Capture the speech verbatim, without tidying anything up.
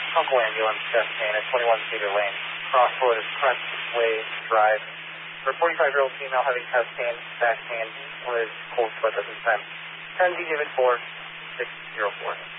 Uncle Ambulance, chest pain at twenty-one Cedar Lane. Crossroad is Crest Way Drive. For a forty-five-year-old female having chest pain, back pain, with cold sweat at this time. ten be given for six zero four.